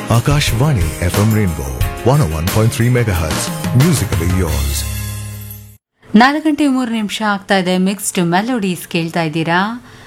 Akashvani FM Rainbow 101.3 MHz. Musically yours. 4 ಗಂಟೆ 3 ನಿಮಿಷ ಆಗ್ತಾ ಇದೆ. ಮಿಕ್ಸ್ಡ್ ಮೆಲೋಡೀಸ್ ಕೇಳ್ತಾ ಇದ್ದೀರಾ.